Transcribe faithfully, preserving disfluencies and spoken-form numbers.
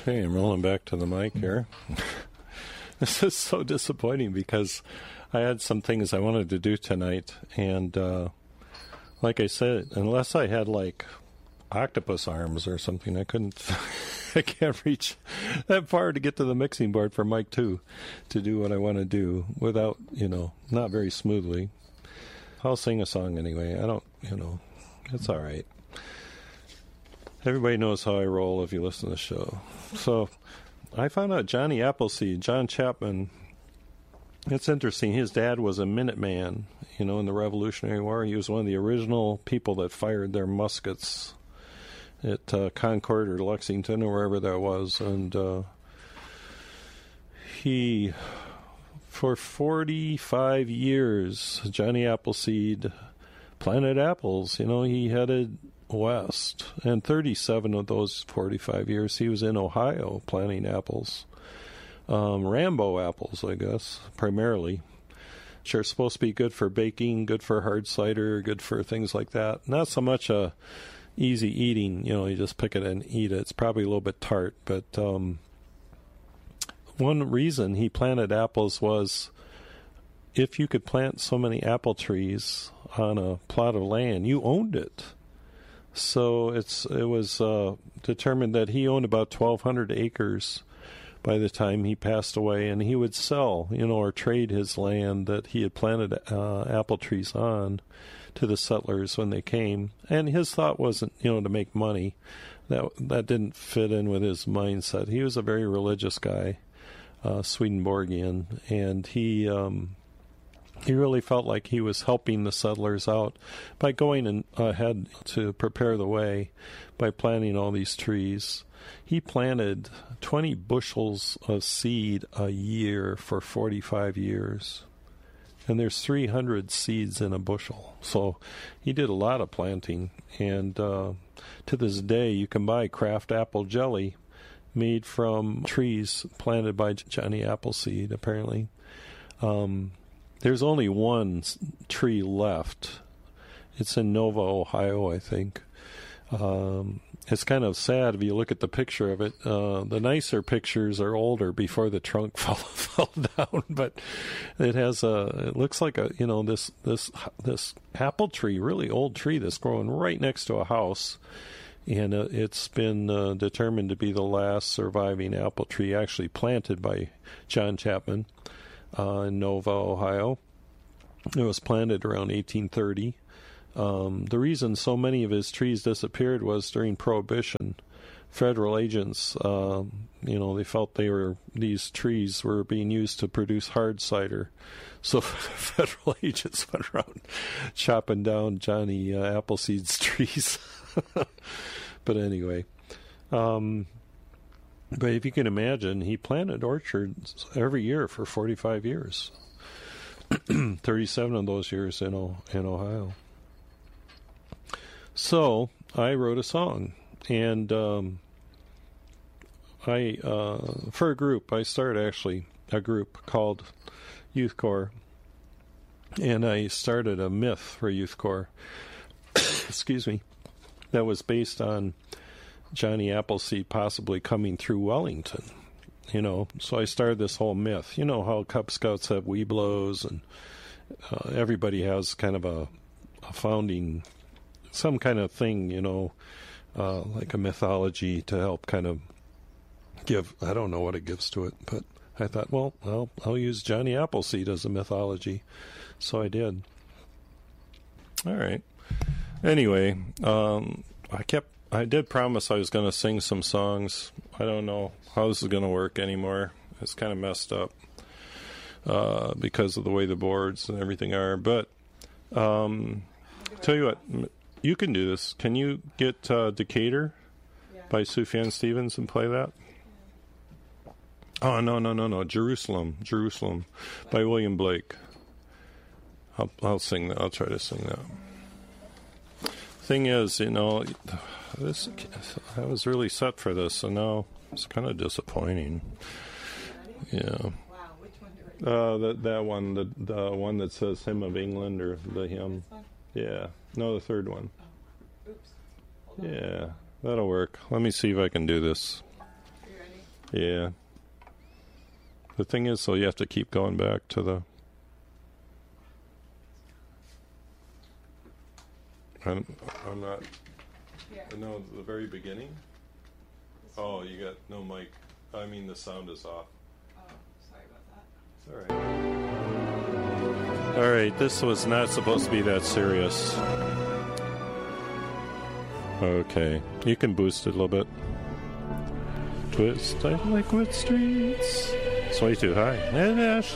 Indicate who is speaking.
Speaker 1: Okay, I'm rolling back to the mic here. This is so disappointing because I had some things I wanted to do tonight, and uh, like I said, unless I had like octopus arms or something, I couldn't. I can't reach that far to get to the mixing board for mic two to do what I want to do without, you know, not very smoothly. I'll sing a song anyway. I don't, you know, it's all right. Everybody knows how I roll if you listen to the show. So I found out Johnny Appleseed, John Chapman, it's interesting. His dad was a Minuteman, you know, in the Revolutionary War. He was one of the original people that fired their muskets at uh, Concord or Lexington or wherever that was. And uh, he, for forty-five years, Johnny Appleseed planted apples. You know, he headed west, and thirty-seven of those forty-five years he was in Ohio planting apples, um, Rambo apples, I guess, primarily. Sure, supposed to be good for baking, good for hard cider, good for things like that. Not so much a easy eating, you know, you just pick it and eat it. It's probably a little bit tart, but um, one reason he planted apples was if you could plant so many apple trees on a plot of land, you owned it. So it's it was uh, determined that he owned about twelve hundred acres by the time he passed away, and he would sell, you know, or trade his land that he had planted uh, apple trees on to the settlers when they came. And his thought wasn't, you know, to make money. That that didn't fit in with his mindset. He was a very religious guy, uh, Swedenborgian, and he um, he really felt like he was helping the settlers out by going in, ahead to prepare the way by planting all these trees. He planted twenty bushels of seed a year for forty-five years. And there's three hundred seeds in a bushel. So he did a lot of planting. And uh, to this day, you can buy Kraft apple jelly made from trees planted by Johnny Appleseed, apparently. Um, there's only one tree left. It's in Nova, Ohio, I think. Um, it's kind of sad if you look at the picture of it. Uh, the nicer pictures are older, before the trunk fell, fell down. But it has a. It looks like a. You know, this this this apple tree, really old tree, that's growing right next to a house, and uh, it's been uh, determined to be the last surviving apple tree actually planted by John Chapman uh, in Nova, Ohio. It was planted around eighteen thirty. Um, the reason so many of his trees disappeared was during Prohibition. Federal agents, uh, you know, they felt they were these trees were being used to produce hard cider, so federal agents went around chopping down Johnny uh, Appleseed's trees. But anyway, um, but if you can imagine, he planted orchards every year for forty-five years. thirty-seven of those years in o- in Ohio. So I wrote a song, and um, I uh, for a group. I started actually a group called Youth Corps, and I started a myth for Youth Corps. Excuse me, that was based on Johnny Appleseed possibly coming through Wellington. You know, so I started this whole myth. You know how Cub Scouts have Webelos, and uh, everybody has kind of a, a founding. Some kind of thing, you know, uh, like a mythology to help kind of give, I don't know what it gives to it, but I thought, well, I'll, I'll use Johnny Appleseed as a mythology. So I did. All right. Anyway, um, I kept, I did promise I was going to sing some songs. I don't know how this is going to work anymore. It's kind of messed up uh, because of the way the boards and everything are. But um, tell you what, you can do this. Can you get uh, Decatur yeah. by Sufjan Stevens and play that? Oh, no, no, no, no. Jerusalem. Jerusalem by William Blake. I'll, I'll sing that. I'll try to sing that. Thing is, you know, this I was really set for this, and now it's kind of disappointing. Yeah. Wow, which one do I uh, that, that one, the, the one that says Hymn of England, or the hymn. Yeah. No, the third one.
Speaker 2: Oh. Oops.
Speaker 1: Yeah, that'll work. Let me see if I can do this.
Speaker 2: You ready?
Speaker 1: Yeah. The thing is, so you have to keep going back to the... I'm, I'm not...
Speaker 2: Yeah.
Speaker 1: No, the very beginning? Oh, you got no mic. I mean, the sound is off.
Speaker 2: Oh, sorry about that.
Speaker 1: It's all right. All right, this was not supposed to be that serious. Okay, you can boost it a little bit. Twist like liquid streets. It's way too high. And Ash.